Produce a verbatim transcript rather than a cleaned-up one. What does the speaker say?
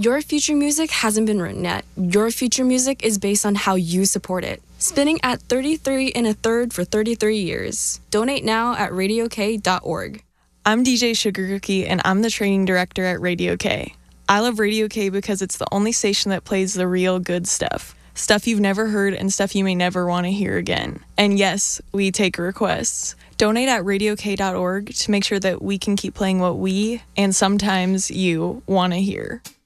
Your future music hasn't been written yet. Your future music is based on how you support it. Spinning at thirty-three and a third for thirty-three years. Donate now at radio k dot org. I'm D J Sugar Cookie, and I'm the training director at Radio K. I love Radio K because it's the only station that plays the real good stuff. Stuff you've never heard and stuff you may never want to hear again. And yes, we take requests. Donate at radio k dot org to make sure that we can keep playing what we, and sometimes you, want to hear.